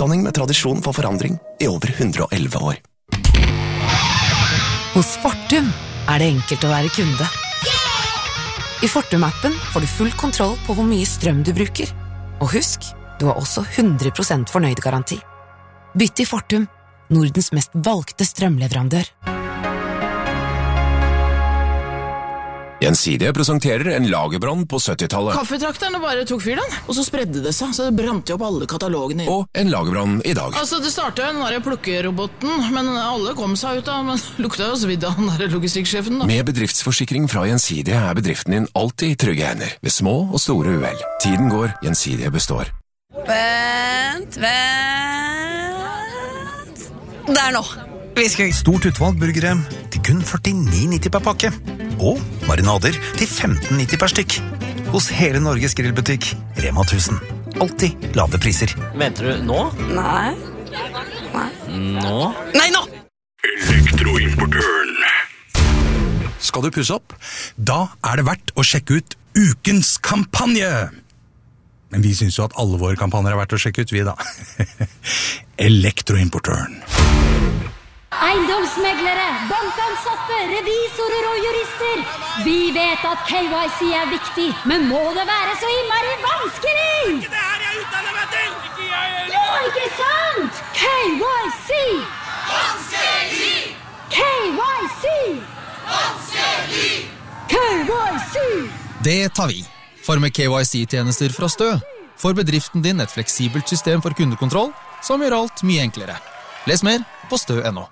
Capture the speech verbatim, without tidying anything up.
utdanning med tradisjon for forandring i over hundre og elleve år. Hos Fortum er det enkelt å være kunde. I Fortum-appen får du full kontroll på hvor mye strøm du bruker. Og husk, du har også hundre prosent fornøyd-garanti. Bytt til Fortum, Nordens mest valgte strømleverandør. Gjensidige presenterer en lagerbrann på syttitallet. Kaffetrakterne bare tok fyr den, og så spredde det seg, så det brant jo opp alle katalogene. Og en lagerbrann i dag. Altså, det startet jo den der plukkeroboten, men alle kom seg ut av, men lukta jo svidd av den der logistikksjefen da. Med bedriftsforsikring fra Gjensidige er bedriften din alltid i trygge hender, ved små og store uhell. Tiden går, Gjensidige består. Vent, vent. Der nå. Stort utvalg burgere til kun førtini nitti per pakke. Og marinader til femten nitti per stykk. Hos hele Norges grillbutikk, Rema tusen. Alltid lave priser. Mente du nå? Nei. Nei. Nå? Nei, nå! Elektroimportøren. Skal du pusse opp? Da er det verdt å sjekke ut ukens kampanje. Men vi synes jo at alle våre kampanjer er verdt å sjekke ut, vi da. Elektroimportøren. Eiendomsmeglere, bankansatte, revisorer og jurister. Vi vet at K Y C er viktig, men må det være så innmari vanskelig? Ikke det her jeg utdanner meg til! Ikke jeg heller! Ja, ikke sant? K Y C! Vanskelig! K Y C! Vanskelig! K Y C! Det tar vi. For med K Y C-tjenester fra Stø får bedriften din et fleksibelt system for kundekontroll som gjør alt mye enklere. Les mer på stø punktum no.